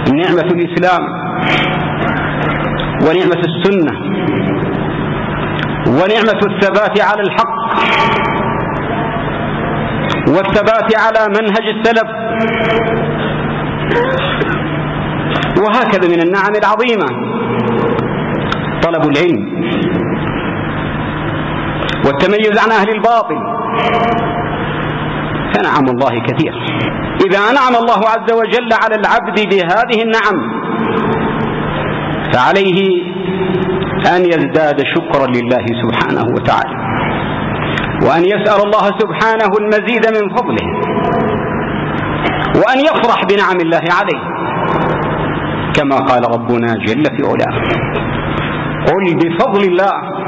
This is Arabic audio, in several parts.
نعمة الإسلام ونعمة السنة ونعمة الثبات على الحق والثبات على منهج السلف، وهكذا من النعم العظيمة طلب العلم والتميز عن أهل الباطل، فنعم الله كثير. إذا أنعم الله عز وجل على العبد بهذه النعم فعليه أن يزداد شكرا لله سبحانه وتعالى، وأن يسأل الله سبحانه المزيد من فضله، وأن يفرح بنعم الله عليه، كما قال ربنا جل في علاه: قل بفضل الله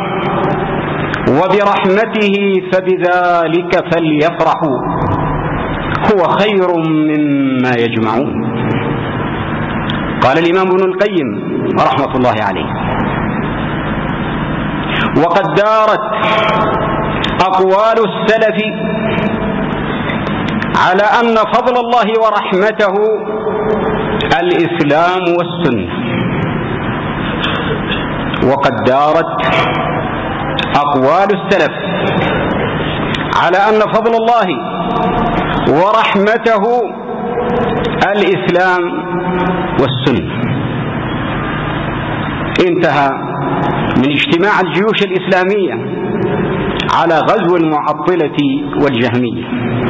وبرحمته فبذلك فليفرحوا هو خير مما يجمعون. قال الإمام ابن القيم رحمة الله عليه: وقد دارت أقوال السلف على أن فضل الله ورحمته الإسلام والسنة. وقد دارت أقوال السلف على أن فضل الله ورحمته الإسلام والسنة. انتهى من اجتماع الجيوش الإسلامية على غزو المعطلة والجهمية،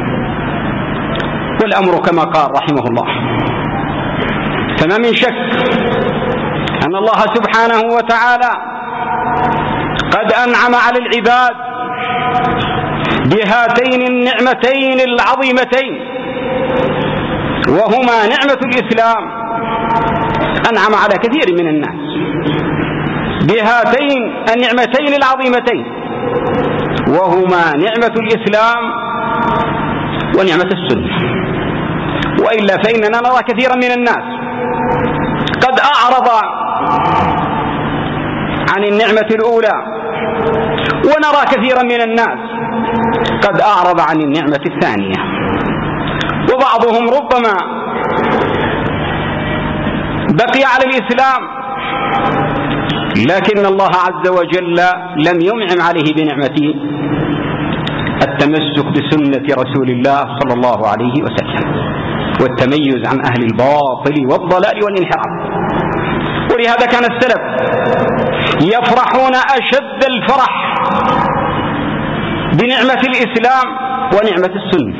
والأمر كما قال رحمه الله. فما من شك أن الله سبحانه وتعالى قد أنعم على العباد بهاتين النعمتين العظيمتين، وهما نعمة الإسلام. أنعم على كثير من الناس بهاتين النعمتين العظيمتين، وهما نعمة الإسلام ونعمة السنة. وإلا فإننا نرى كثيرا من الناس قد أعرض عن النعمة الأولى، ونرى كثيرا من الناس قد أعرض عن النعمة الثانية، وبعضهم ربما بقي على الإسلام لكن الله عز وجل لم ينعم عليه بنعمة التمسك بسنة رسول الله صلى الله عليه وسلم والتميز عن أهل الباطل والضلال والانحراف. ولهذا كان السلف يفرحون أشد الفرح بنعمة الإسلام ونعمة السنة.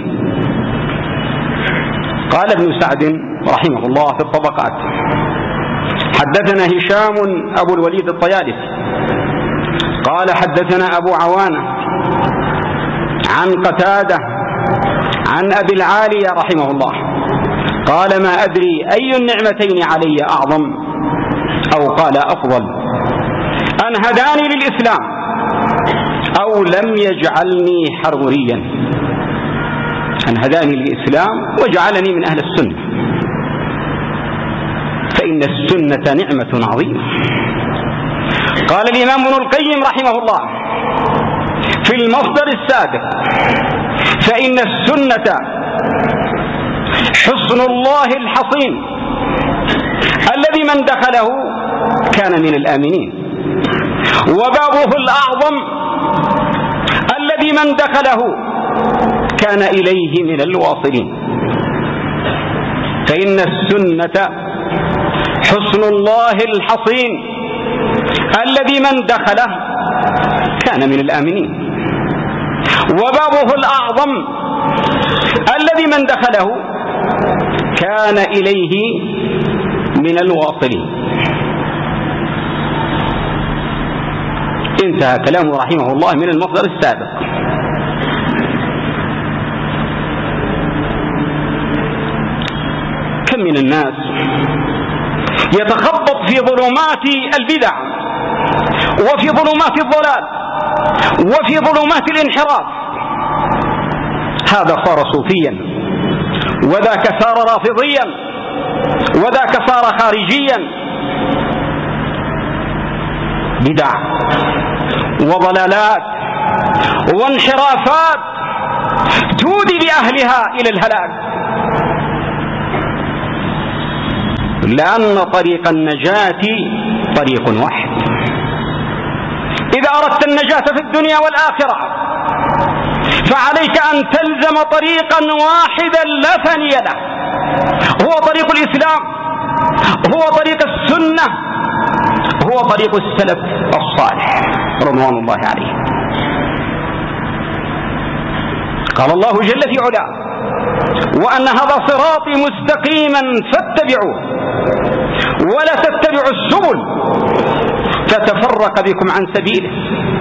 قال ابن سعد رحمه الله في الطبقات: حدثنا هشام أبو الوليد الطيالسي قال حدثنا أبو عوانة عن قتادة عن أبي العالية رحمه الله قال: ما أدري أي النعمتين علي أعظم، أو قال أفضل، أن هداني للإسلام أو لم يجعلني حروريا. أن هداني للإسلام وجعلني من أهل السنة، فإن السنة نعمة عظيمة. قال الإمام ابن القيم رحمه الله في المصدر السابق: فإن السنة حصن الله الحصين الذي من دخله كان من الآمنين، وبابه الأعظم الذي من دخله كان إليه من الواصلين. فإن السنة حصن الله الحصين الذي من دخله كان من الآمنين، وبابه الأعظم الذي من دخله كان إليه من الواصلين. انتهى كلامه رحمه الله من المصدر السابق. كم من الناس يتخبط في ظلمات البدع وفي ظلمات الضلال وفي ظلمات الانحراف، هذا صار صوفيا، وذاك صار رافضيا، وذاك صار خارجيا. بدع وضلالات وانحرافات تودي بأهلها إلى الهلاك. لأن طريق النجاة طريق واحد. إذا أردت النجاة في الدنيا والآخرة فعليك أن تلزم طريقا واحدا لا ثاني له، هو طريق الإسلام، هو طريق السنة، هو طريق السلف الصالح رضوان الله عليه. قال الله جل في علاه: وأن هذا صراطي مستقيما فاتبعوه ولا تتبعوا السبل فتفرق بكم عن سبيله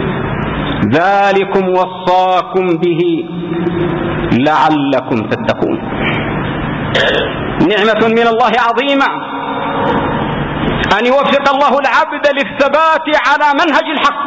ذلكم وصاكم به لعلكم تتقون. نعمة من الله عظيمة أن يوفق الله العبد للثبات على منهج الحق،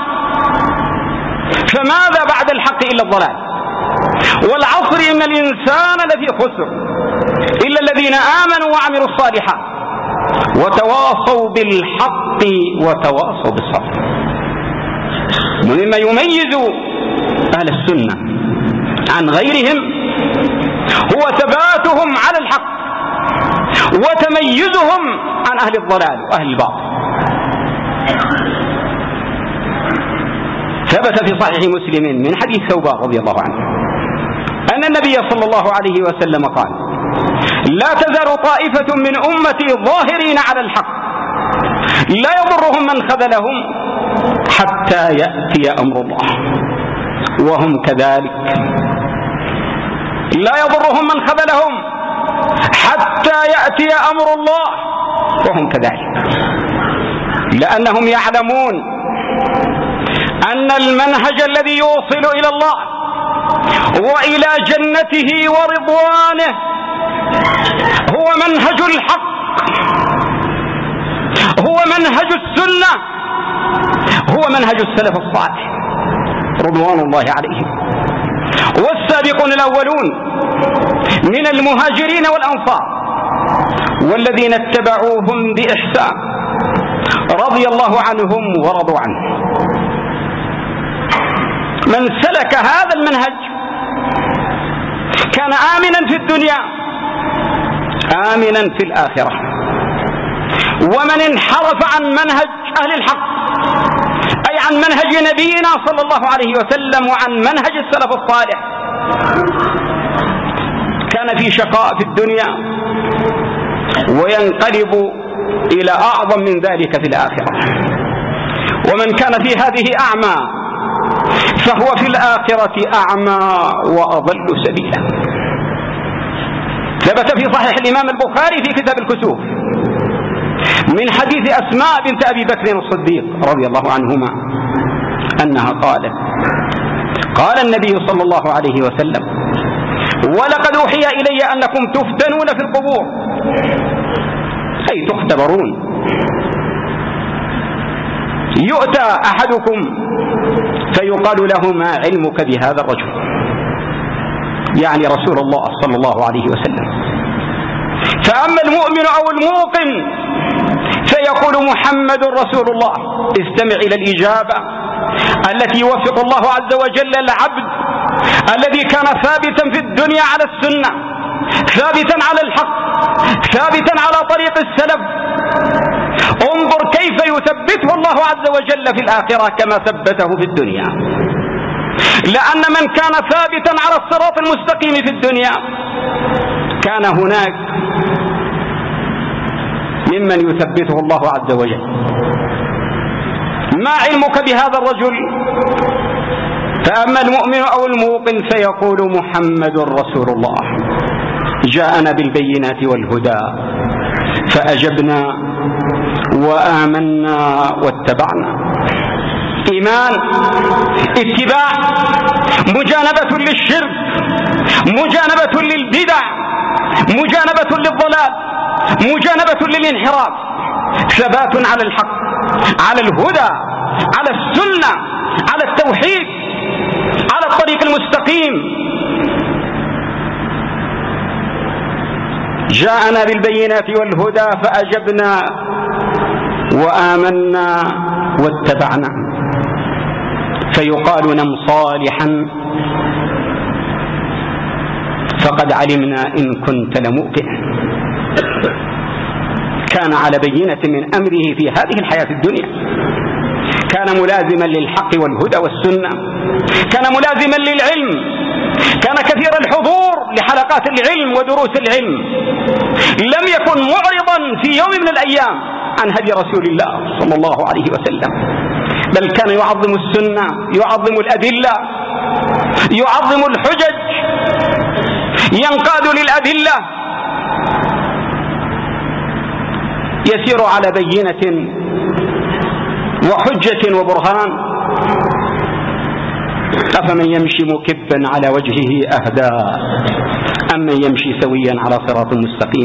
فماذا بعد الحق إلا الضلال؟ والعصر إن الإنسان لفي خسر إلا الذين آمنوا وعملوا الصالحات وتواصوا بالحق وتواصوا بالصبر. مما يميز أهل السنة عن غيرهم هو ثباتهم على الحق وتميزهم عن أهل الضلال وأهل الباطل. ثبت في صحيح مسلم من حديث ثوبان رضي الله عنه أن النبي صلى الله عليه وسلم قال: لا تزال طائفة من أمتي ظاهرين على الحق لا يضرهم من خذلهم حتى يأتي أمر الله وهم كذلك. لا يضرهم من خذلهم حتى يأتي أمر الله وهم كذلك، لأنهم يعلمون أن المنهج الذي يوصل إلى الله وإلى جنته ورضوانه هو منهج الحق، هو منهج السنة، هو منهج السلف الصالح رضوان الله عليهم. والسابقون الأولون من المهاجرين والأنصار والذين اتبعوهم بإحسان رضي الله عنهم ورضوا عنه. من سلك هذا المنهج كان آمنا في الدنيا آمنا في الآخرة، ومن انحرف عن منهج أهل الحق أي عن منهج نبينا صلى الله عليه وسلم وعن منهج السلف الصالح كان في شقاء في الدنيا وينقلب إلى أعظم من ذلك في الآخرة. ومن كان في هذه أعمى فهو في الآخرة أعمى وأضل سبيلا. ثبت في صحيح الإمام البخاري في كتاب الكسوف من حديث أسماء بنت أبي بكر الصديق رضي الله عنهما أنها قالت: قال النبي صلى الله عليه وسلم: ولقد أوحي إلي أنكم تفتنون في القبور أي تختبرون، يؤتى أحدكم فيقال له: ما علمك بهذا الرجل؟ يعني رسول الله صلى الله عليه وسلم. فأما المؤمن أو الموقن فيقول: محمد رسول الله. استمع إلى الإجابة التي يوفق الله عز وجل العبد الذي كان ثابتا في الدنيا على السنة، ثابتا على الحق، ثابتا على طريق السلف. انظر كيف يثبته الله عز وجل في الآخرة كما ثبته في الدنيا، لأن من كان ثابتا على الصراط المستقيم في الدنيا كان هناك ممن يثبته الله عز وجل. ما علمك بهذا الرجل؟ فأما المؤمن أو الموقن فيقول: محمد رسول الله، جاءنا بالبينات والهدى فأجبنا وآمنا واتبعنا. إيمان، اتباع، مجانبة للشرك، مجانبة للبدع، مجانبة للضلال، مجانبة للانحراف، ثبات على الحق، على الهدى، على السنة، على التوحيد، على الطريق المستقيم. جاءنا بالبينات والهدى فأجبنا وآمنا واتبعنا. فيقال: نم صالحا فقد علمنا إن كنت لمؤمن. كان على بينة من أمره في هذه الحياة الدنيا، كان ملازما للحق والهدى والسنة، كان ملازما للعلم، كان كثير الحضور لحلقات العلم ودروس العلم، لم يكن معرضا في يوم من الأيام عن هدي رسول الله صلى الله عليه وسلم، بل كان يعظم السنة، يعظم الأدلة، يعظم الحجج، ينقاد للأدلة، يسير على بينة وحجة وبرهان. أفمن يمشي مكبا على وجهه أهدى أمن يمشي سويا على صراط مستقيم.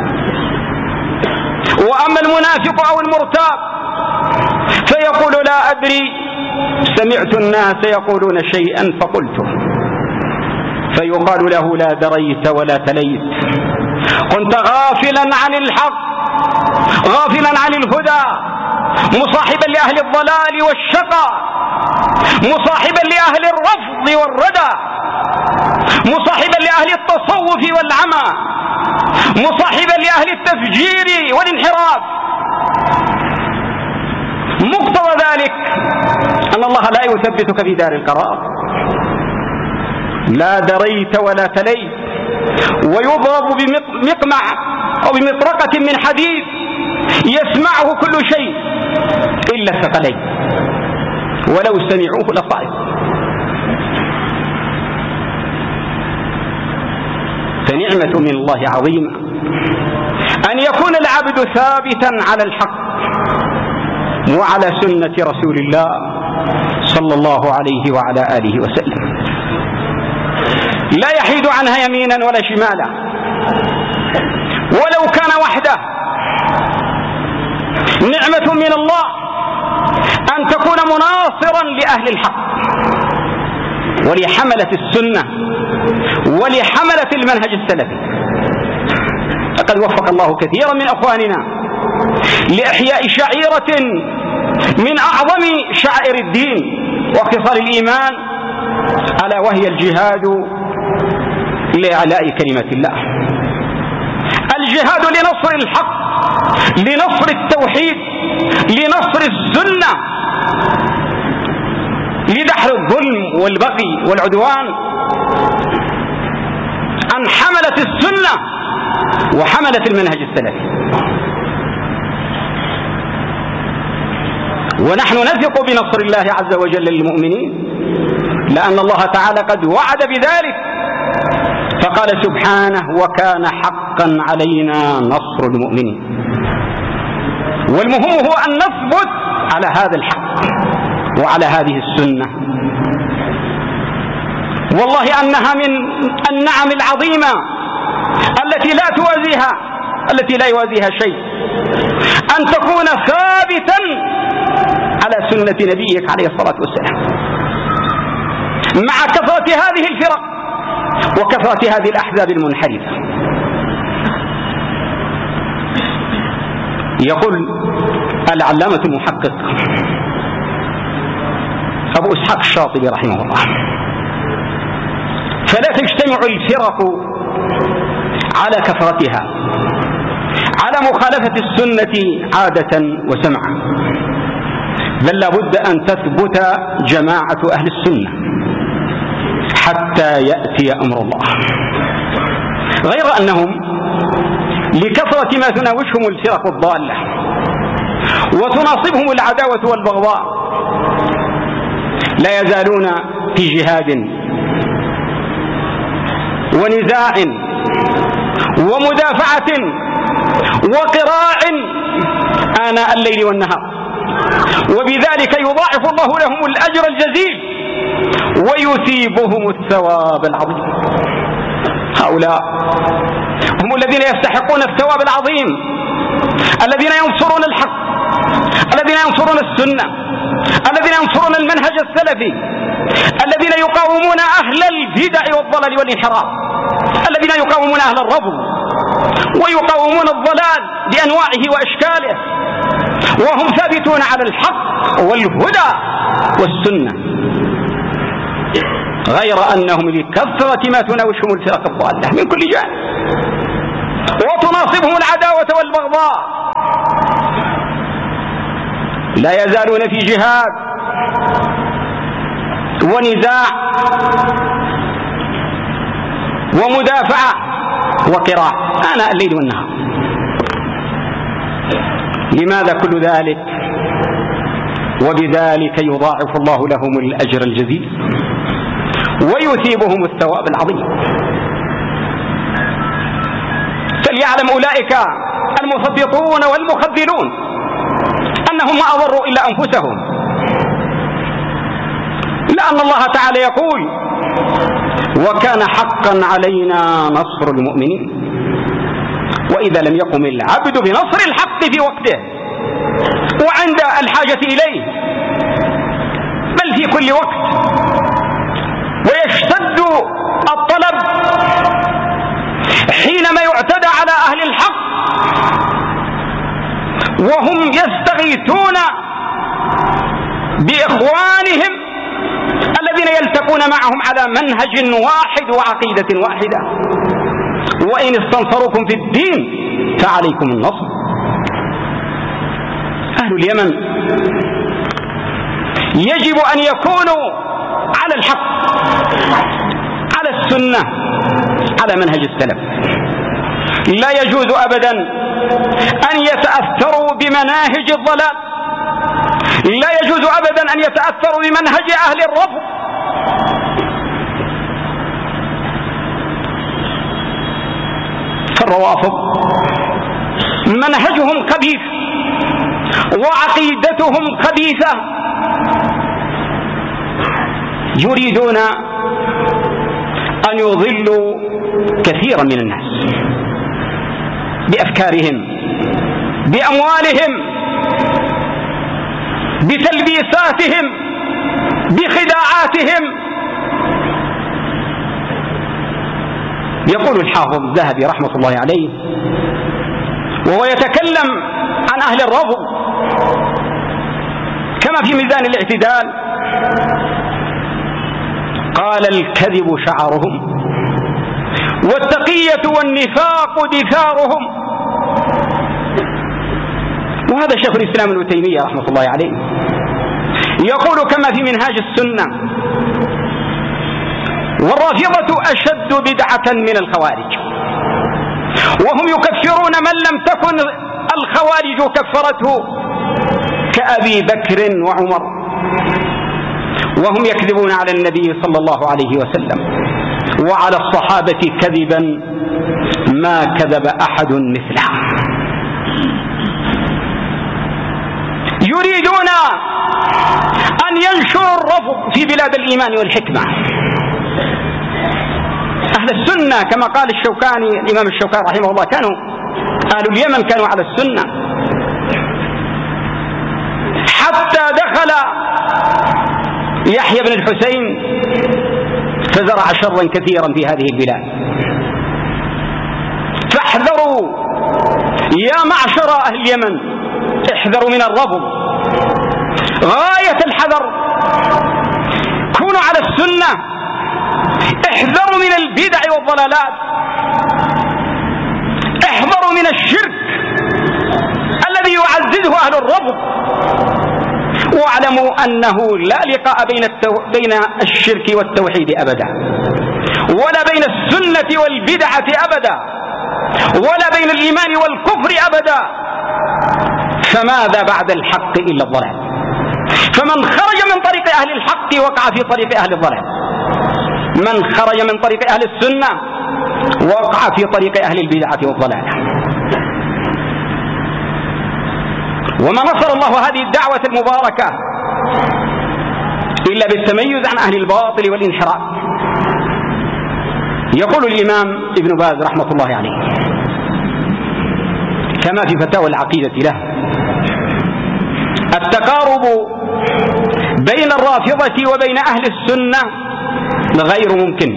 وأما المنافق أو المرتاب فيقول لا أدري، سمعت الناس يقولون شيئا فقلته، فيقال له لا دريت ولا تليت، كنت غافلا عن الحق، غافلا عن الهدى، مصاحبا لأهل الضلال والشقى، مصاحبا لأهل الرفض والردى، مصاحبا لأهل التصوف والعمى، مصاحبا لأهل التفجير والانحراف. مقتضى ذلك أن الله لا يثبتك في دار القرار، لا دريت ولا تليت، ويضرب بمقمع أو بمطرقة من حديد يسمعه كل شيء إلا الثقلين، ولو سمعوه لصائق. فنعمة من الله عظيمة أن يكون العبد ثابتا على الحق وعلى سنة رسول الله صلى الله عليه وعلى آله وسلم، لا يحيد عنها يمينا ولا شمالا ولو كان وحده. نعمة من الله أن تكون مناصرا لأهل الحق ولحملة السنة ولحملة المنهج السلفي. لقد وفق الله كثيرا من أخواننا لإحياء شعيرة من أعظم شعائر الدين واختصار الإيمان، ألا وهي الجهاد لإعلاء كلمة الله، الجهاد لنصر الحق، لنصر التوحيد، لنصر السنة، لدحر الظلم والبغي والعدوان عن حملة السنة وحملة المنهج السلفي. ونحن نثق بنصر الله عز وجل للمؤمنين، لأن الله تعالى قد وعد بذلك، فقال سبحانه وكان حقا علينا نصر المؤمنين. والمهم هو أن نثبت على هذا الحق وعلى هذه السنة. والله أنها من النعم العظيمة التي لا يوازيها شيء، أن تكون ثابتا على سنة نبيك عليه الصلاة والسلام، مع كثرة هذه الفرق وكثرة هذه الأحزاب المنحرفة. يقول العلامة المحقق أبو إسحاق الشاطبي رحمه الله: فلا تجتمع الفرق على كثرتها على مخالفة السنة عادة وسمعا، بل لابد أن تثبت جماعة أهل السنة حتى يأتي أمر الله. غير أنهم لكثرة ما تناوشهم الفرق الضالة وتناصبهم العداوة والبغضاء لا يزالون في جهاد ونزاع ومدافعة وقراع آناء الليل والنهار، وبذلك يضاعف الله لهم الأجر الجزيل ويثيبهم الثواب العظيم. هؤلاء هم الذين يستحقون الثواب العظيم، الذين ينصرون الحق، الذين ينصرون السنة، الذين ينصرون المنهج السلفي، الذين يقاومون أهل البدع والضلال والانحراف، الذين يقاومون أهل الرفض ويقاومون الضلال بأنواعه وأشكاله، وهم ثابتون على الحق والهدى والسنة. غير أنهم لكثرة ما تناوشهم الفرق الضالة من كل جانب وتناصبهم العداوة والبغضاء لا يزالون في جهاد ونزاع ومدافعة وقراء آناء الليل والنهار. لماذا كل ذلك؟ وبذلك يضاعف الله لهم الأجر الجزيل ويثيبهم الثواب العظيم. فليعلم أولئك المثبطون والمخذلون أنهم ما أضروا إلا أنفسهم، لأن الله تعالى يقول: وكان حقا علينا نصر المؤمنين. وإذا لم يقم العبد بنصر الحق في وقته وعند الحاجة إليه، بل في كل وقت، ويشتد الطلب حينما يعتدى على أهل الحق وهم يستغيثون بإخوانهم الذين يلتقون معهم على منهج واحد وعقيدة واحدة: وإن استنصروكم في الدين فعليكم النصر. أهل اليمن يجب أن يكونوا على الحق، على السنة، على منهج السلف. لا يجوز أبدا أن يتأثروا بمناهج الضلال، لا يجوز أبدا أن يتأثروا بمنهج أهل الرفض. فالروافض منهجهم خبيث وعقيدتهم خبيثة، يريدون أن يضلوا كثيرا من الناس بأفكارهم، بأموالهم، بتلبيساتهم، بخداعاتهم. يقول الحافظ الذهبي رحمة الله عليه وهو يتكلم عن أهل الرفض كما في ميزان الاعتدال، قال: الكذب شعارهم، والتقية والنفاق دثارهم. وهذا شيخ الإسلام ابن تيمية رحمة الله عليه يقول كما في منهاج السنة: والرافضة أشد بدعة من الخوارج، وهم يكفرون من لم تكن الخوارج كفرته كأبي بكر وعمر، وهم يكذبون على النبي صلى الله عليه وسلم وعلى الصحابة كذبا ما كذب أحد مثله. يريدون أن ينشروا الرفض في بلاد الإيمان والحكمة. أهل السنة كما قال الشوكاني، الإمام الشوكاني رحمه الله، كانوا أهل اليمن كانوا على السنة حتى دخل يحيى بن الحسين فزرع شرا كثيرا في هذه البلاد. فاحذروا يا معشر أهل اليمن، احذروا من الرفض غاية الحذر، كونوا على السنة، احذروا من البدع والضلالات، احذروا من الشرك الذي يعززه أهل الرفض، واعلموا أنه لا لقاء بين الشرك والتوحيد أبدا، ولا بين السنة والبدعة أبدا، ولا بين الإيمان والكفر أبدا. فماذا بعد الحق إلا الضلال؟ فمن خرج من طريق أهل الحق وقع في طريق أهل الضلال، من خرج من طريق أهل السنة وقع في طريق أهل البدعة والضلال. وما نصر الله هذه الدعوة المباركة إلا بالتميز عن أهل الباطل والانحراف. يقول الإمام ابن باز رحمة الله عليه كما في فتاوى العقيدة له: التقارب بين الرافضة وبين أهل السنة غير ممكن،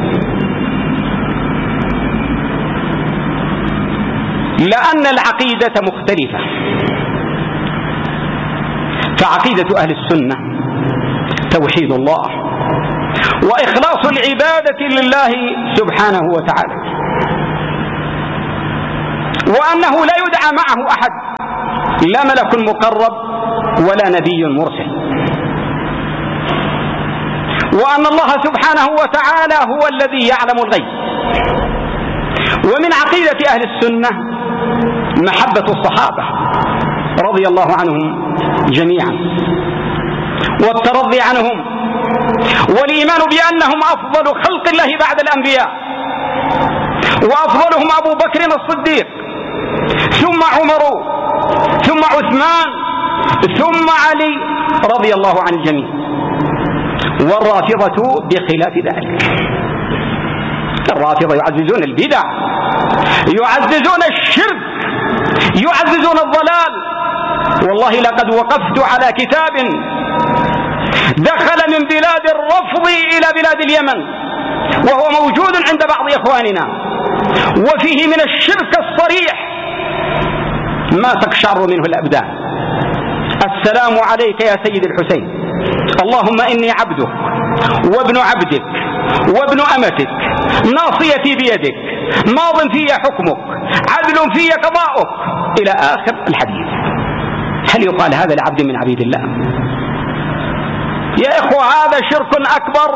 لأن العقيدة مختلفة. فعقيدة أهل السنة توحيد الله وإخلاص العبادة لله سبحانه وتعالى، وأنه لا يدعى معه أحد، لا ملك مقرب ولا نبي مرسل، وأن الله سبحانه وتعالى هو الذي يعلم الغيب. ومن عقيدة أهل السنة محبة الصحابة رضي الله عنهم جميعا والترضي عنهم، والإيمان بأنهم أفضل خلق الله بعد الأنبياء، وأفضلهم أبو بكر الصديق، ثم عمر، ثم عثمان، ثم علي رضي الله عن الجميع. والرافضة بخلاف ذلك، الرافضة يعززون البدع، يعززون الشرك، يعززون الضلال. والله لقد وقفت على كتاب دخل من بلاد الرفض إلى بلاد اليمن، وهو موجود عند بعض إخواننا، وفيه من الشرك الصريح ما تقشعر منه الأبدان. السلام عليك يا سيد الحسين، اللهم إني عبدك وابن عبدك وابن أمتك، ناصيتي بيدك، ماض في حكمك، عدل في قضاؤك، إلى آخر الحديث. هل يقال هذا لعبد من عبيد الله؟ يا إخوة هذا شرك أكبر،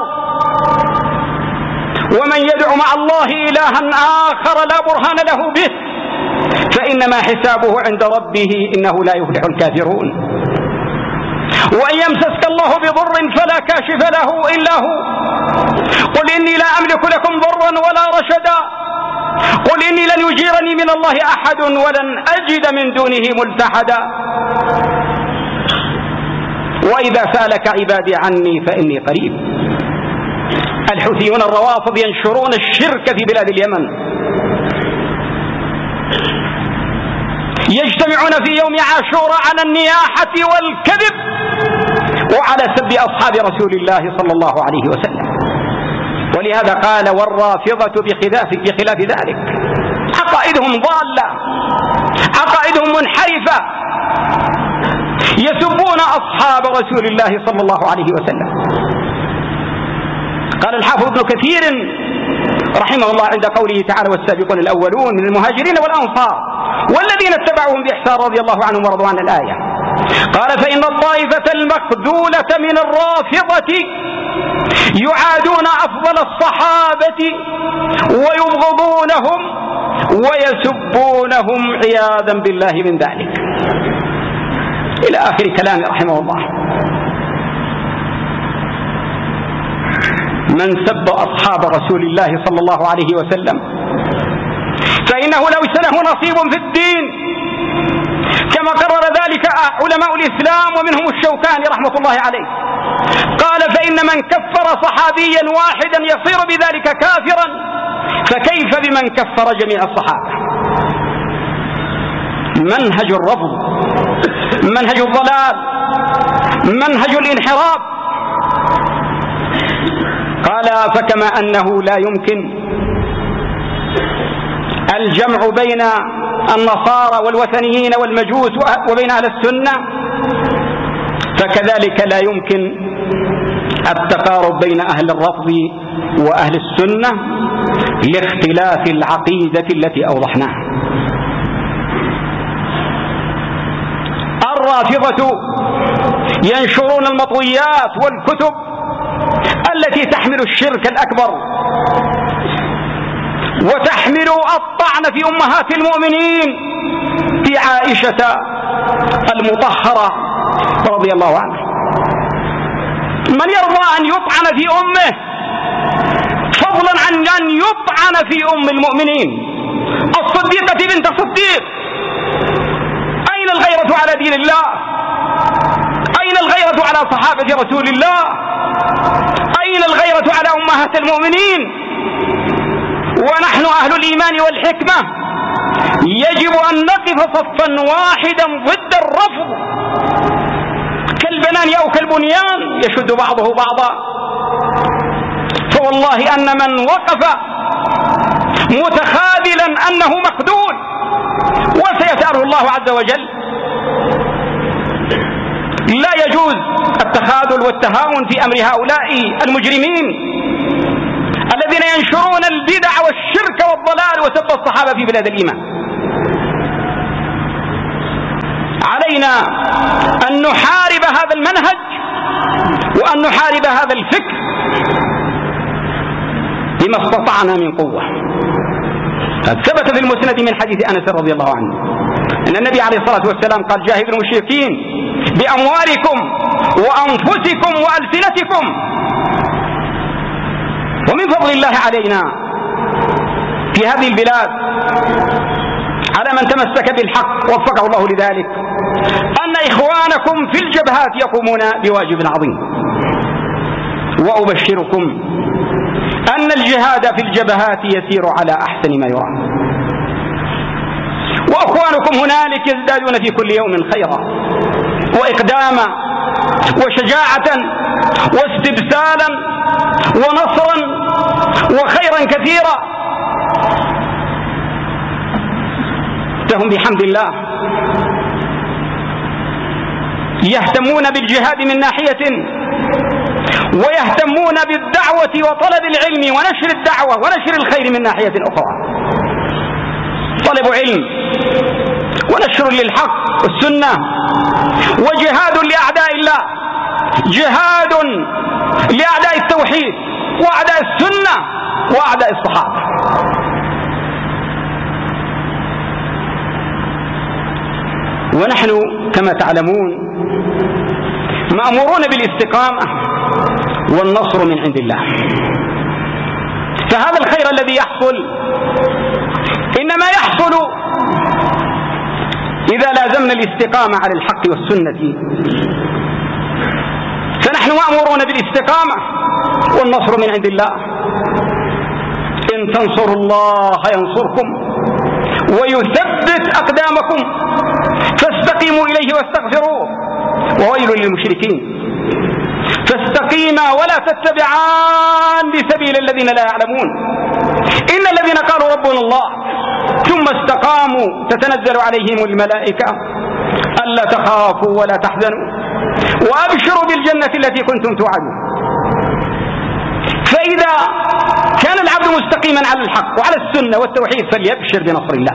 ومن يدعو مع الله إلها آخر لا برهان له به فإنما حسابه عند ربه إنه لا يفلح الكافرون. وإن يمسسك الله بضر فلا كاشف له إلا هو، قل إني لا أملك لكم ضرا ولا رشدا، قل إني لن يجيرني من الله أحد ولن أجد من دونه ملتحدا. وإذا سألك عبادي عني فإني قريب. الحوثيون الروافض ينشرون الشرك في بلاد اليمن، يجتمعون في يوم عاشوراء على النياحة والكذب وعلى سب أصحاب رسول الله صلى الله عليه وسلم. ولهذا قال والرافضة بخلاف ذلك، عقائدهم ضالة، عقائدهم منحرفة، يسبون أصحاب رسول الله صلى الله عليه وسلم. قال الحافظ ابن كثير رحمه الله عند قوله تعالى والسابقون الأولون من المهاجرين والأنصار والذين اتبعوهم بإحسان رضي الله عنهم ورضوا عن الآية، قال فإن الطائفة المخذولة من الرافضة يعادون أفضل الصحابة ويبغضونهم ويسبونهم عياذا بالله من ذلك، إلى آخر كلامه رحمه الله. من سب أصحاب رسول الله صلى الله عليه وسلم فإنه ليس له نصيب في الدين، كما قرر ذلك علماء الإسلام ومنهم الشوكاني رحمة الله عليه. قال فإن من كفر صحابيا واحدا يصير بذلك كافرا، فكيف بمن كفر جميع الصحابة؟ منهج الرفض، منهج الضلال، منهج الانحراف. قال فكما أنه لا يمكن الجمع بين النصارى والوثنيين والمجوس وبين أهل السنة، فكذلك لا يمكن التقارب بين أهل الرفض وأهل السنة لاختلاف العقيدة التي أوضحناها. الرافضة ينشرون المطويات والكتب التي تحمل الشرك الأكبر وتحمل الطعن في أمهات المؤمنين، في عائشة المطهرة رضي الله عنها. من يرضى أن يطعن في أمه فضلا عن أن يطعن في أم المؤمنين الصديقة بنت الصديق؟ أين الغيرة على دين الله؟ أين الغيرة على صحابة رسول الله؟ أين الغيرة على أمهات المؤمنين؟ ونحن أهل الإيمان والحكمة يجب أن نقف صفا واحدا ضد الرفض، كالبنان أو كالبنيان يشد بعضه بعضا. فوالله أن من وقف متخاذلا أنه مخذول وسيسأله الله عز وجل. لا يجوز التخاذل والتهاون في أمر هؤلاء المجرمين الذين ينشرون البدع والشرك والضلال وسب الصحابة في بلاد الإيمان. علينا علينا أن نحارب هذا المنهج وأن نحارب هذا الفكر بما استطعنا من قوة. ثبت في المسند من حديث أنس رضي الله عنه أن النبي عليه الصلاة والسلام قال: جاهدوا المشركين بأموالكم وأنفسكم وألسنتكم. ومن فضل الله علينا في هذه البلاد على من تمسك بالحق ووفقه الله لذلك أن إخوانكم في الجبهات يقومون بواجب عظيم. وأبشركم أن الجهاد في الجبهات يسير على أحسن ما يرام، وأخوانكم هنالك يزدادون في كل يوم خيرا وإقداما وشجاعة واستبسالا ونصرا وخيرا كثيرا. فهم بحمد الله يهتمون بالجهاد من ناحية، ويهتمون بالدعوة وطلب العلم ونشر الدعوة ونشر الخير من ناحية أخرى. طلب علم ونشر للحق والسنة وجهاد لأعداء الله، جهاد لأعداء التوحيد وأعداء السنة وأعداء الصحابة. ونحن كما تعلمون مأمورون بالاستقامة والنصر من عند الله. فهذا الخير الذي يحصل إنما يحصل إذا لازمنا الاستقامة على الحق والسنة. فنحن مأمورون بالاستقامة والنصر من عند الله. إن تنصروا الله ينصركم ويثبت أقدامكم فاستقيموا إليه واستغفروه وويل للمشركين. فاستقيما ولا تتبعان بسبيل الذين لا يعلمون. إن الذين قالوا ربنا الله ثم استقاموا تتنزل عليهم الملائكة ألا تخافوا ولا تحزنوا وأبشروا بالجنة التي كنتم توعدون. فإذا كان العبد مستقيما على الحق وعلى السنة والتوحيد فليبشر بنصر الله.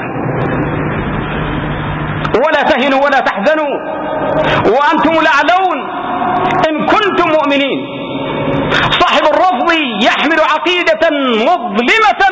ولا تهنوا ولا تحزنوا وأنتم الأعلون إن كنتم مؤمنين. صاحب الرفض يحمل عقيدة مظلمة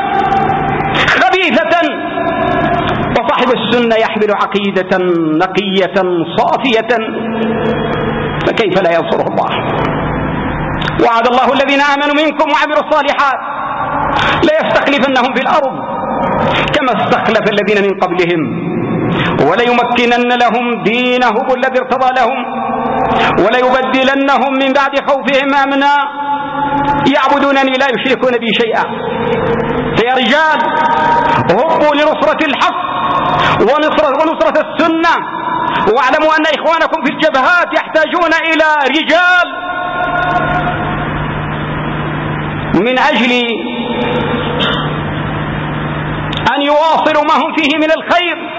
خبيثة، وصاحب السنة يحمل عقيدة نقية صافية، فكيف لا ينصره الله؟ وعد الله الذين آمنوا منكم وعملوا الصالحات ليستخلفنهم في الأرض كما استخلف الذين من قبلهم وليمكنن لهم دينهم الذي ارتضى لهم وليبدلنهم من بعد خوفهم أمنا يعبدونني لا يشركون بي شيئا. فيا رجال هبوا لنصرة الحق ونصرة السنة، واعلموا أن إخوانكم في الجبهات يحتاجون إلى رجال من أجل أن يواصلوا ما هم فيه من الخير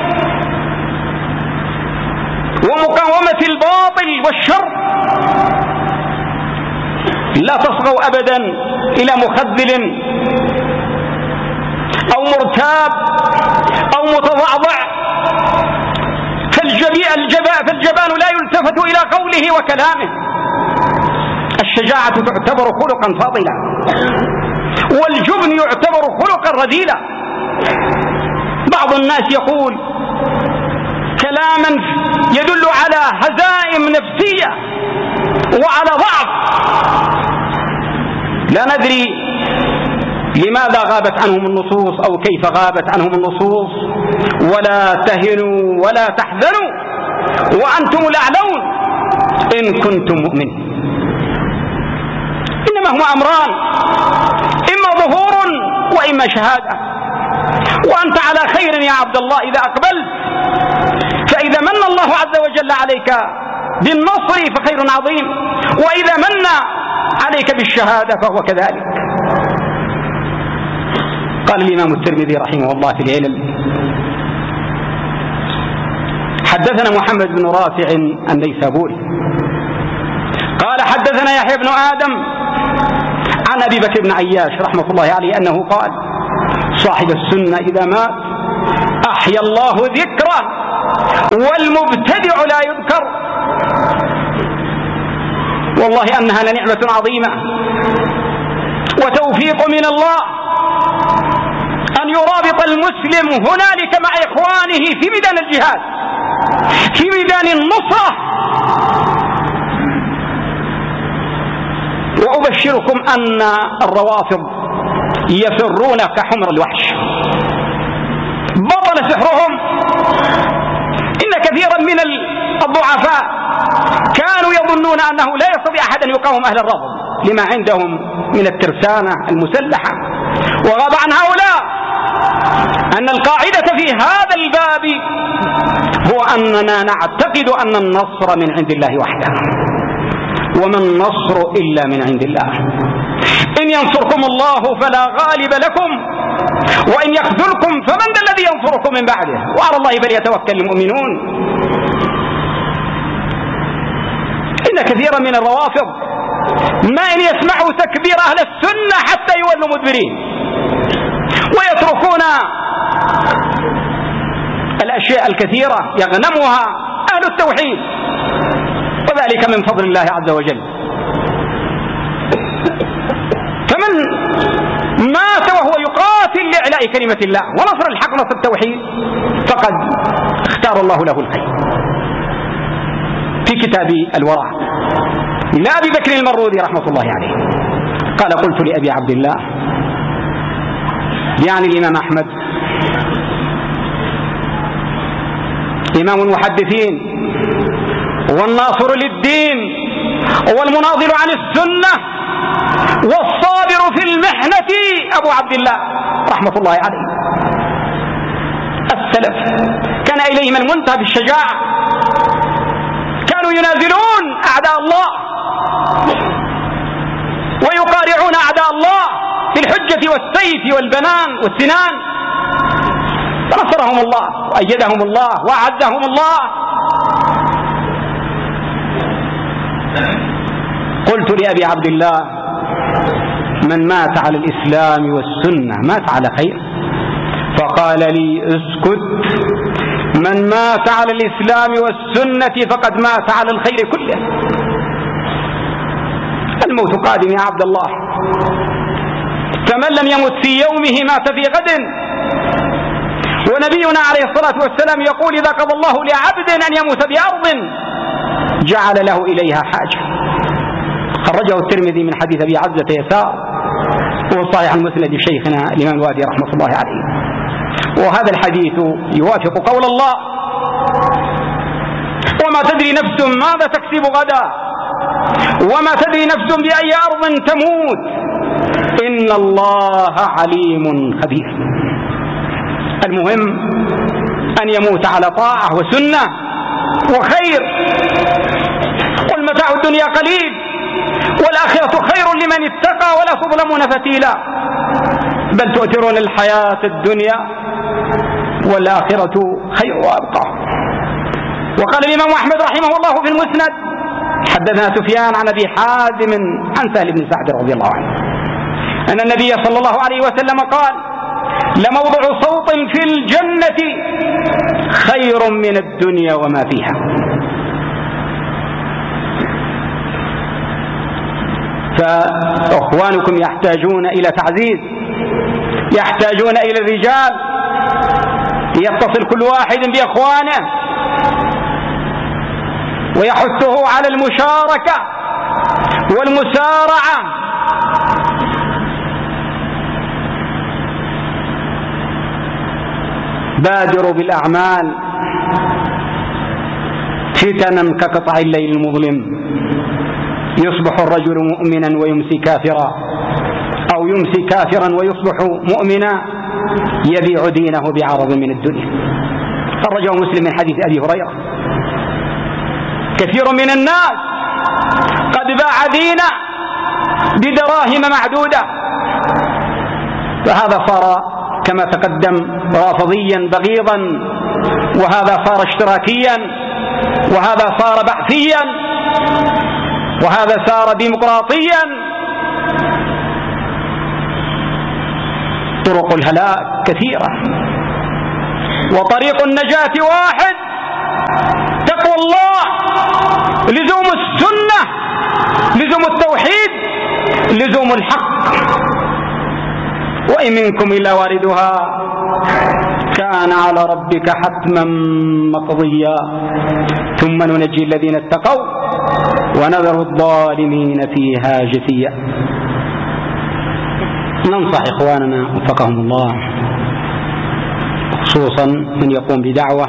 ومقاومة الباطل والشر. لا تصغوا أبدا إلى مخذل أو مرتاب أو متضعضع، فالجبان لا يلتفت إلى قوله وكلامه. الشجاعة تعتبر خلقا فاضلا والجبن يعتبر خلقا رذيلا. بعض الناس يقول كلاما يدل على هزائم نفسية وعلى ضعف، لا ندري لماذا غابت عنهم النصوص أو كيف غابت عنهم النصوص. ولا تهنوا ولا تحزنوا وأنتم الأعلون إن كنتم مؤمنين. إنما هما أمران، إما ظهور وإما شهادة، وأنت على خير يا عبد الله إذا أقبلت. فإذا من الله عز وجل عليك بالنصر فخير عظيم، وإذا من عليك بالشهادة فهو كذلك. قال الإمام الترمذي رحمه الله في العلل: حدثنا محمد بن رافع النيسابوري قال حدثنا يحيى بن آدم عن أبي بكر بن عياش رحمة الله عليه أنه قال: صاحب السنة إذا مات أحيا الله ذكره والمبتدع لا يذكر. والله أنها لنعمة عظيمة وتوفيق من الله أن يرابط المسلم هنالك مع إخوانه في ميدان الجهاد، في ميدان النصرة. وأبشركم أن الروافض يفرون كحمر الوحش، بطل سحرهم. إن كثيرا من الضعفاء كانوا يظنون أنه لا يستطيع أحد أن يقاوم أهل الرفض لما عندهم من الترسانة المسلحة، وغاب عن هؤلاء أن القاعدة في هذا الباب هو أننا نعتقد أن النصر من عند الله وحده، وما النصر إلا من عند الله. إن ينصركم الله فلا غالب لكم، وإن يخذلكم فمن ذا الذي ينصركم من بعده، وعلى الله فليتوكل المؤمنون. إن كثيرا من الروافض ما إن يسمعوا تكبير أهل السنة حتى يولوا مدبرين ويتركون الأشياء الكثيرة يغنمها أهل التوحيد، وذلك من فضل الله عز وجل. فمن مات وهو يقاتل لإعلاء كلمة الله ونصر الحق نصر التوحيد فقد اختار الله له الخير. في كتاب الورع لأبي بكر المرودي رحمة الله عليه قال: قلت لأبي عبد الله، يعني الإمام أحمد إمام المحدثين والناصر للدين والمناضل عن السنة والصابر في المحنة، أبو عبد الله رحمة الله عليه. السلف كان إليهم المنتهى بالشجاعة، كانوا ينازلون أعداء الله ويقارعون أعداء الله في الحجة والسيف والبنان والسنان، فنصرهم الله وأيدهم الله وأعزهم الله. قلت لأبي عبد الله: من مات على الإسلام والسنة مات على خير. فقال لي: اسكت، من مات على الإسلام والسنة فقد مات على الخير كله. الموت قادم يا عبد الله، فمن لم يمت في يومه مات في غد. ونبينا عليه الصلاة والسلام يقول: إذا قضى الله لعبد أن يموت بأرض جعل له إليها حاجة. خرجه الترمذي من حديث أبي عزة يسار، وصحيح المسند شيخنا الإمام الوادي رحمة الله عليه. وهذا الحديث يوافق قول الله: وما تدري نفس ماذا تكسب غدا، وما تدري نفس بأي أرض تموت، إن الله عليم خبير. المهم أن يموت على طاعة وسنة وخير. والمتاع الدنيا قليل والآخرة خير لمن اتقى ولا تظلمون فتيلا، بل تؤثرون الحياة الدنيا والآخرة خير وأبقى. وقال الإمام أحمد رحمه الله في المسند: حدثنا سفيان عن أبي حازم عن سهل بن سعد رضي الله عنه أن النبي صلى الله عليه وسلم قال: لموضع صوت في الجنة خير من الدنيا وما فيها. فأخوانكم يحتاجون إلى تعزيز، يحتاجون إلى الرجال، يتصل كل واحد بإخوانه ويحثه على المشاركة والمسارعة. بادروا بالأعمال فتنا كقطع الليل المظلم، يصبح الرجل مؤمنا ويمسي كافرا، أو يمسي كافرا ويصبح مؤمنا، يبيع دينه بعرض من الدنيا. خرجه مسلم من حديث أبي هريرة: كثير من الناس قد باع دينه بدراهم معدودة. فهذا صار كما تقدم رافضيا بغيضا، وهذا صار اشتراكيا، وهذا صار بعثيا، وهذا صار ديمقراطيا. طرق الهلاك كثيرة، وطريق النجاة واحد: لزوم الحق، وإن منكم إلا واردها كان على ربك حتما مقضيا ثم ننجي الذين اتقوا ونذر الظالمين فيها جثيا. ننصح إخواننا وفقهم الله، خصوصا من يقوم بدعوة،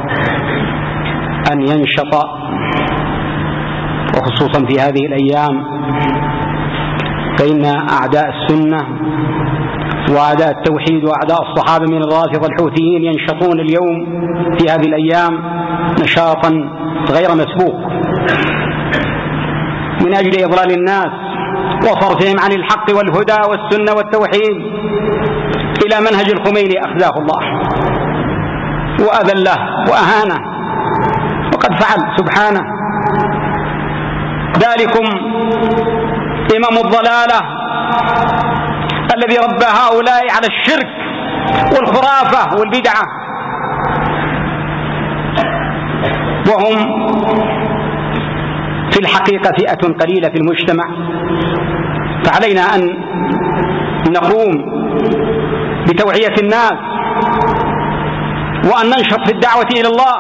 أن ينشط، وخصوصا في هذه الأيام، فإن أعداء السنة وأعداء التوحيد وأعداء الصحابة من الرافضة الحوثيين ينشطون اليوم في هذه الأيام نشاطا غير مسبوق من أجل إضلال الناس وصرفهم عن الحق والهدى والسنة والتوحيد إلى منهج الخميني أخزاه الله وأذله وأهانه، وقد فعل سبحانه. ذلكم إمام الضلالة الذي ربى هؤلاء على الشرك والخرافة والبدعة، وهم في الحقيقة فئة قليلة في المجتمع. فعلينا أن نقوم بتوعية الناس وأن ننشط في الدعوة إلى الله،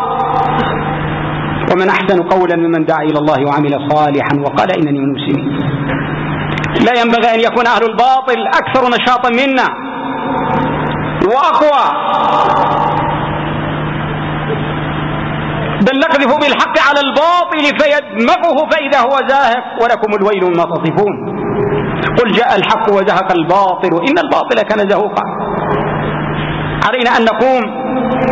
ومن أحسن قولا ممن دعا إلى الله وعمل صالحا وقال إنني من المسلمين. لا ينبغي أن يكون أهل الباطل أكثر نشاطا منا وأقوى، بل نقذف بالحق على الباطل فيدمغه فإذا هو زاهق ولكم الويل مما تصفون. قل جاء الحق وزهق الباطل إن الباطل كان زهوقا. علينا أن نقوم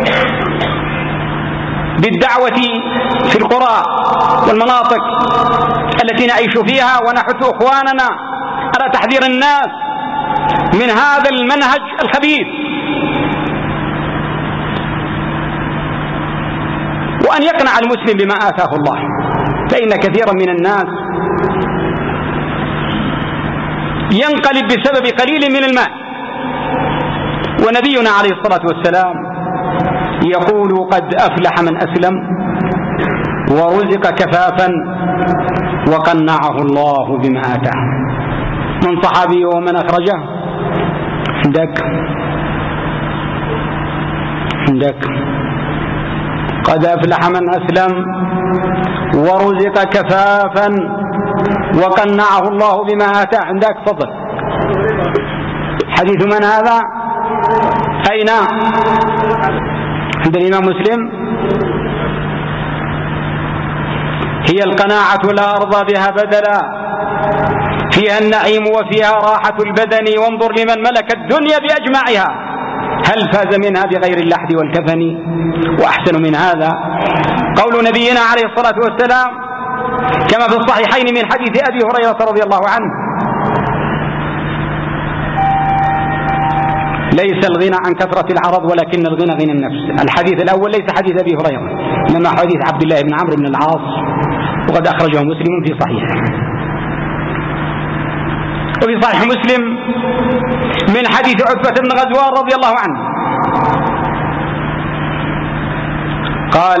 بالدعوة في القرى والمناطق التي نعيش فيها، ونحث إخواننا على تحذير الناس من هذا المنهج الخبيث، وأن يقنع المسلم بما آتاه الله، فإن كثيرا من الناس ينقلب بسبب قليل من المال. ونبينا عليه الصلاة والسلام يقول قد أفلح من أسلم ورزق كفافا وقنعه الله بما آتاه. من صحابي ومن أخرجه عندك قد أفلح من أسلم ورزق كفافا وقنعه الله بما آتاه. عندك فضل. حديث من هذا؟ أين؟ عند الإمام مسلم. هي القناعة لا أرضى بها بدلا، فيها النعيم وفيها راحة البدن، وانظر لمن ملك الدنيا بأجمعها هل فاز منها بغير اللحد والكفن. وأحسن من هذا قول نبينا عليه الصلاة والسلام كما في الصحيحين من حديث أبي هريرة رضي الله عنه: ليس الغنى عن كثرة العرض ولكن الغنى غنى النفس. الحديث الأول ليس حديث أبي هريرة، إنما حديث عبد الله بن عمرو بن العاص، وقد أخرجه مسلم في صحيحه. وفي صحيح مسلم من حديث عتبة بن غزوان رضي الله عنه قال: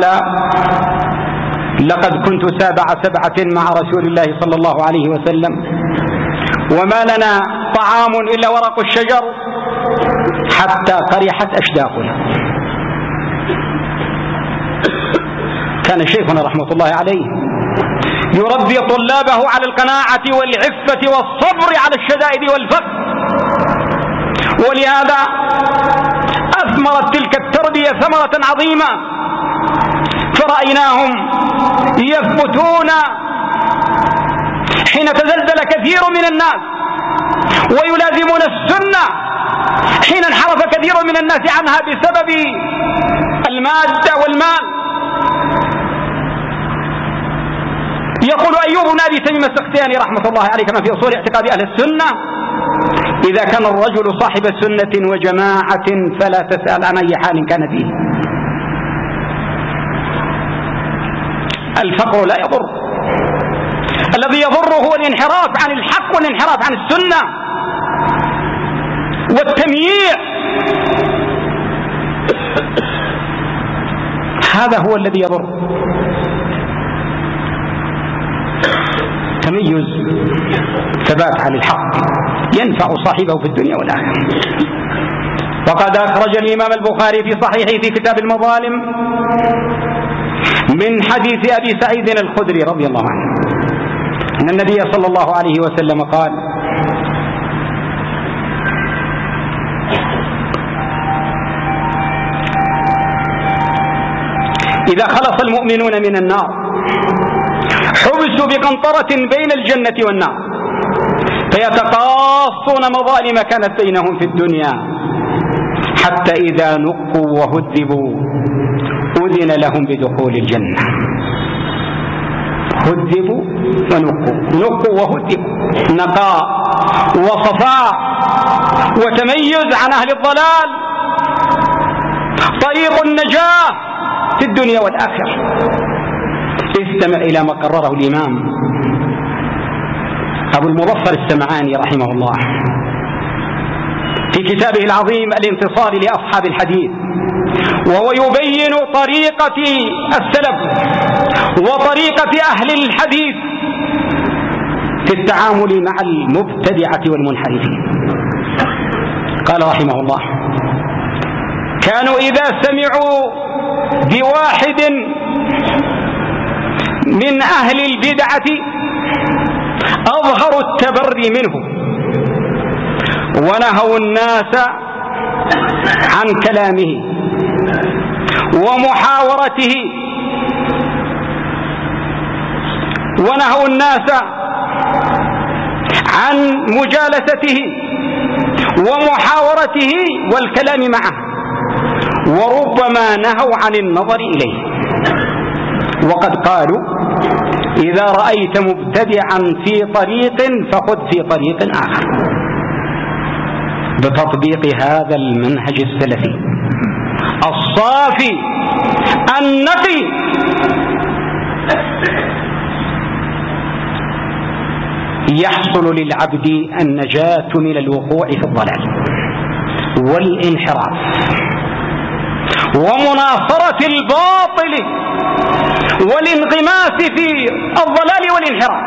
لقد كنت سابع سبعة مع رسول الله صلى الله عليه وسلم، وما لنا طعام إلا ورق الشجر حتى قرحت أشداقنا. كان شيخنا رحمة الله عليه يربي طلابه على القناعة والعفة والصبر على الشدائد والفقر، ولهذا أثمرت تلك التربية ثمرة عظيمة، فرأيناهم يثبتون حين تزلزل كثير من الناس، ويلازمون السنة حين انحرف كثير من الناس عنها بسبب المادة والمال. يقول أيوب بن أبي تميم السختياني رحمة الله عليه كما في أصول اعتقاد أهل السنة: إذا كان الرجل صاحب سنة وجماعة فلا تسأل عن أي حال كان فيه. الفقر لا يضر، الذي يضر هو الانحراف عن الحق والانحراف عن السنة والتمييع. هذا هو الذي يضر. تميز، ثبات على الحق ينفع صاحبه في الدنيا والآخرة. وقد أخرج الإمام البخاري في صحيحه في كتاب المظالم من حديث أبي سعيد الخدري رضي الله عنه أن النبي صلى الله عليه وسلم قال: إذا خلص المؤمنون من النار حبسوا بقنطرة بين الجنة والنار فيتقاصون مظالم كانت بينهم في الدنيا حتى إذا نقوا وهذبوا أذن لهم بدخول الجنة. هذبوا ونقوا، نقوا وهذبوا، نقاء وصفاء وتميز عن أهل الضلال، طريق النجاة في الدنيا والآخرة. استمع إلى ما قرره الإمام أبو المظفر السمعاني رحمه الله في كتابه العظيم الانتصار لأصحاب الحديث، وهو يبين طريقة السلف وطريقة أهل الحديث في التعامل مع المبتدعة والمنحرفين. قال رحمه الله: كانوا إذا سمعوا بواحد من أهل البدعة أظهروا التبري منه ونهوا الناس عن كلامه ومحاورته، ونهوا الناس عن مجالسته ومحاورته والكلام معه، وربما نهوا عن النظر إليه. وقد قالوا: إذا رأيت مبتدعا في طريق فخذ في طريق آخر، بتطبيق هذا المنهج السلفي الصافي النقي يحصل للعبد النجاة من الوقوع في الضلال والانحراف ومناصرة الباطل والانغماس في الضلال والانحراف.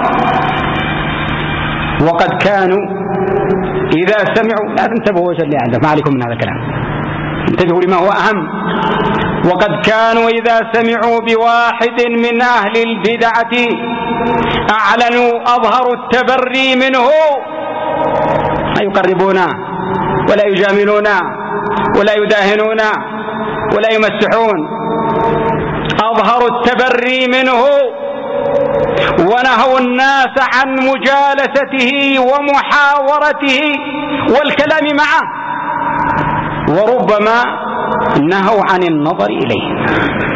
وقد كانوا إذا سمعوا، لا تنتبهوا وش اللي عندك، ما عليكم من هذا الكلام، انتبهوا لما هو أهم. وقد كانوا إذا سمعوا بواحد من أهل البدعة أعلنوا أظهروا التبري منه، لا يقربونا ولا يجاملونا ولا يداهنون ولا يمسحون، أظهروا التبري منه ونهوا الناس عن مجالسته ومحاورته والكلام معه، وربما نهوا عن النظر إليه.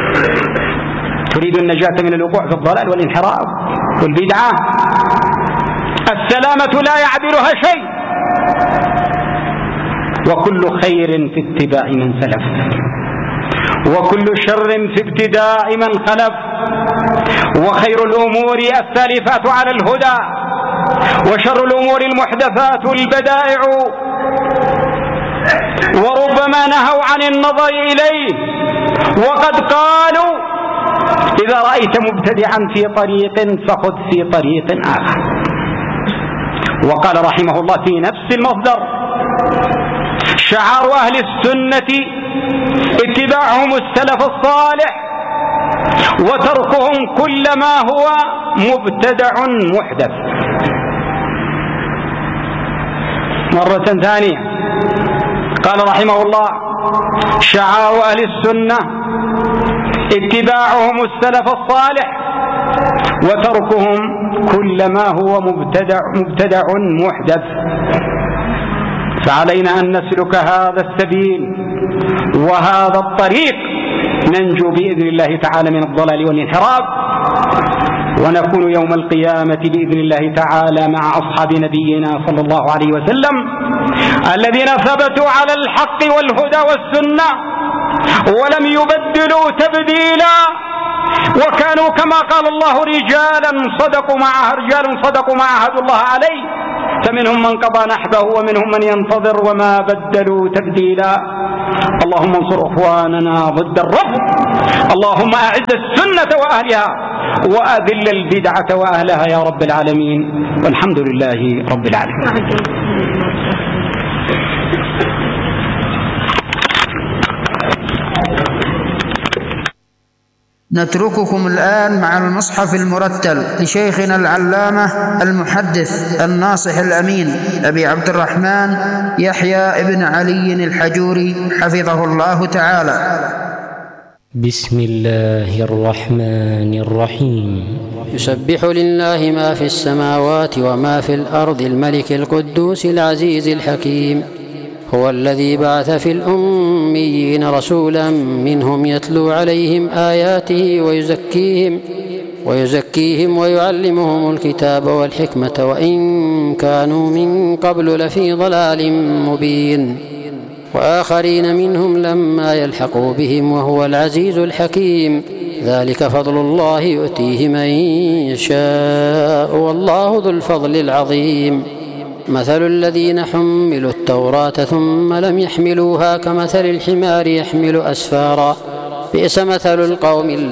تريد النجاة من الوقوع في الضلال والانحراف والبدعة، السلامة لا يعدلها شيء، وكل خير في اتباع من سلف، وكل شر في ابتداع من خلف، وخير الأمور السالفات على الهدى، وشر الأمور المحدثات البدائع، وربما نهوا عن النظر إليه. وقد قالوا: إذا رأيت مبتدعا في طريق فخذ في طريق آخر. وقال رحمه الله في نفس المصدر: شعار أهل السنة اتباعهم السلف الصالح وتركهم كل ما هو مبتدع محدث. مرة ثانية قال رحمه الله: شعار أهل السنة اتباعهم السلف الصالح وتركهم كل ما هو مبتدع محدث. فعلينا أن نسلك هذا السبيل وهذا الطريق ننجو بإذن الله تعالى من الضلال والانحراف، ونكون يوم القيامة بإذن الله تعالى مع أصحاب نبينا صلى الله عليه وسلم الذين ثبتوا على الحق والهدى والسنة ولم يبدلوا تبديلا، وكانوا كما قال الله رجال صدقوا ما عاهدوا الله عليه، فمنهم من قضى نحبه ومنهم من ينتظر وما بدلوا تبديلا. اللهم انصر اخواننا ضد الرفض، اللهم اعز السنة واهلها وأذل البدعة وأهلها يا رب العالمين، والحمد لله رب العالمين. نترككم الآن مع المصحف المرتل لشيخنا العلامة المحدث الناصح الأمين أبي عبد الرحمن يحيى بن علي الحجوري حفظه الله تعالى. بسم الله الرحمن الرحيم. يسبح لله ما في السماوات وما في الأرض الملك القدوس العزيز الحكيم. هو الذي بعث في الأميين رسولا منهم يتلو عليهم آياته ويزكيهم ويعلمهم الكتاب والحكمة وإن كانوا من قبل لفي ضلال مبين، وآخرين منهم لما يلحقوا بهم وهو العزيز الحكيم. ذلك فضل الله يؤتيه من يشاء والله ذو الفضل العظيم. مثل الذين حملوا التوراة ثم لم يحملوها كمثل الحمار يحمل أسفارا، بئس مثل القوم